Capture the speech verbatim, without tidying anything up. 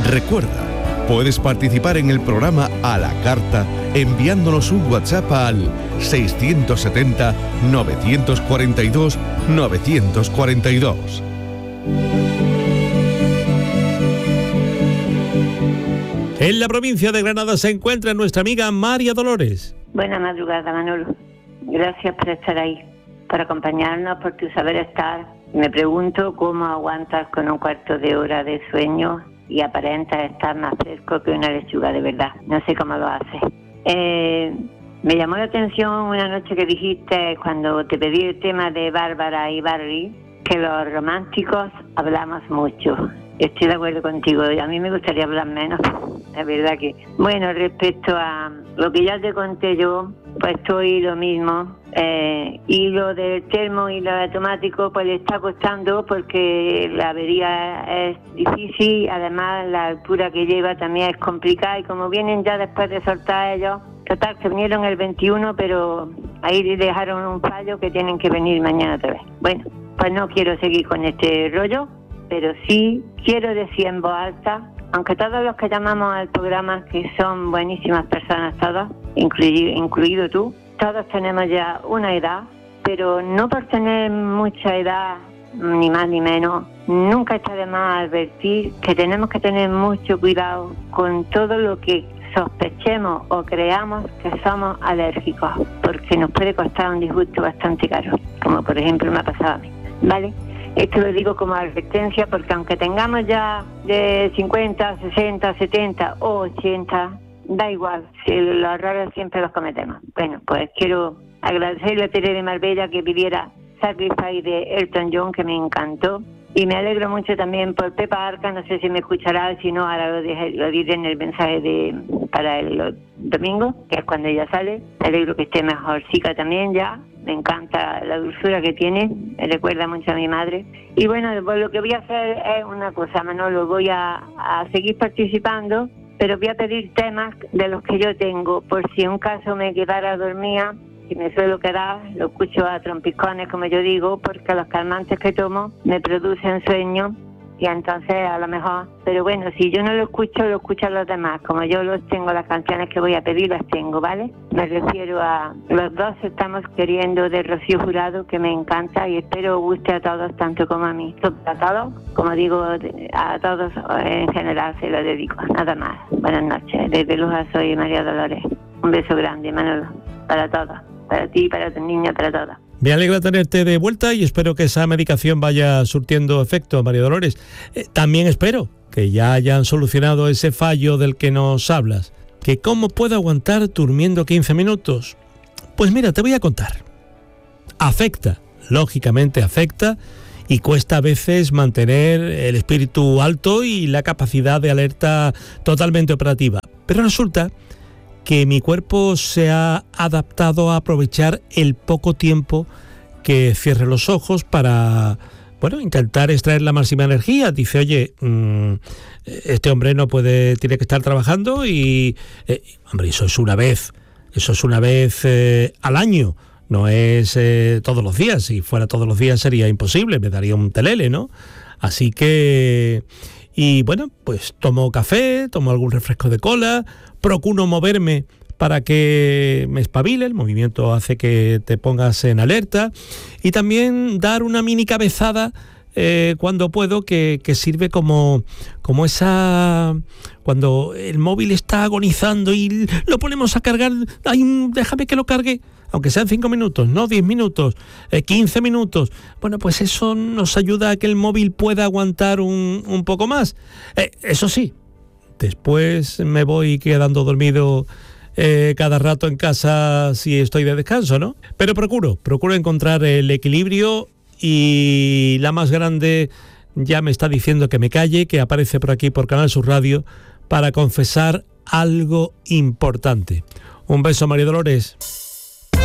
Recuerda, puedes participar en el programa a la carta enviándonos un WhatsApp al seiscientos setenta, novecientos cuarenta y dos, novecientos cuarenta y dos. En la provincia de Granada se encuentra nuestra amiga María Dolores. Buena madrugada, Manolo. Gracias por estar ahí, por acompañarnos, por tu saber estar. Me pregunto cómo aguantas con un cuarto de hora de sueño y aparentas estar más fresco que una lechuga de verdad. No sé cómo lo haces. Eh, me llamó la atención una noche que dijiste, cuando te pedí el tema de Bárbara y Barry, que los románticos hablamos mucho. Estoy de acuerdo contigo, a mí me gustaría hablar menos, es verdad que... Bueno, respecto a lo que ya te conté yo, pues estoy lo mismo, eh, y lo del termo y lo automático pues le está costando porque la avería es difícil, además la altura que lleva también es complicada y como vienen ya después de soltar ellos, total, que vinieron el veintiuno, pero ahí dejaron un fallo que tienen que venir mañana otra vez. Bueno, pues no quiero seguir con este rollo, pero sí quiero decir en voz alta, aunque todos los que llamamos al programa, que son buenísimas personas todos, incluido, incluido tú, todos tenemos ya una edad, pero no por tener mucha edad, ni más ni menos, nunca está de más advertir que tenemos que tener mucho cuidado con todo lo que sospechemos o creamos que somos alérgicos, porque nos puede costar un disgusto bastante caro, como por ejemplo me ha pasado a mí, ¿vale? Esto lo digo como advertencia porque aunque tengamos ya de cincuenta, sesenta, setenta o ochenta, da igual, si los errores siempre los cometemos. Bueno, pues quiero agradecerle a Tere de Marbella que pidiera Sacrifice de Elton John, que me encantó. Y me alegro mucho también por Pepa Arca, no sé si me escuchará, si no, ahora lo, dije, lo diré en el mensaje de para el domingo, que es cuando ella sale. Me alegro que esté mejorcica también ya. Me encanta la dulzura que tiene, me recuerda mucho a mi madre. Y bueno, pues lo que voy a hacer es una cosa, Manolo, voy a, a seguir participando, pero voy a pedir temas de los que yo tengo, por si en un caso me quedara dormida, si me suelo quedar, lo escucho a trompicones, como yo digo, porque los calmantes que tomo me producen sueño, y entonces a lo mejor, pero bueno, si yo no lo escucho, lo escuchan los demás, como yo los tengo, las canciones que voy a pedir las tengo, ¿vale? Me refiero a Los dos estamos queriendo de Rocío Jurado, que me encanta y espero guste a todos tanto como a mí. A todos, como digo, a todos en general se lo dedico, nada más. Buenas noches, desde Luja soy María Dolores. Un beso grande, Manolo, para todos, para ti, para tu niña, para todos. Me alegra tenerte de vuelta y espero que esa medicación vaya surtiendo efecto, María Dolores. Eh, también espero que ya hayan solucionado ese fallo del que nos hablas. ¿Que cómo puedo aguantar durmiendo quince minutos? Pues mira, te voy a contar. Afecta, lógicamente afecta, y cuesta a veces mantener el espíritu alto y la capacidad de alerta totalmente operativa. Pero resulta que mi cuerpo se ha adaptado a aprovechar el poco tiempo que cierre los ojos para, bueno, intentar extraer la máxima energía. Dice, oye, mmm, este hombre no puede, tiene que estar trabajando y, eh, hombre, eso es una vez, eso es una vez eh, al año, no es eh, todos los días. Si fuera todos los días sería imposible, me daría un telele, ¿no? Así que... Y bueno, pues tomo café, tomo algún refresco de cola, procuro moverme para que me espabile, el movimiento hace que te pongas en alerta, y también dar una mini cabezada eh, cuando puedo, que, que sirve como, como esa... Cuando el móvil está agonizando y lo ponemos a cargar, ay, déjame que lo cargue, aunque sean cinco minutos, no diez minutos, eh, quince minutos. Bueno, pues eso nos ayuda a que el móvil pueda aguantar un, un poco más. Eh, eso sí, después me voy quedando dormido eh, cada rato en casa si estoy de descanso, ¿no? Pero procuro, procuro encontrar el equilibrio, y la más grande ya me está diciendo que me calle, que aparece por aquí por Canal Sur Radio para confesar algo importante. Un beso, María Dolores.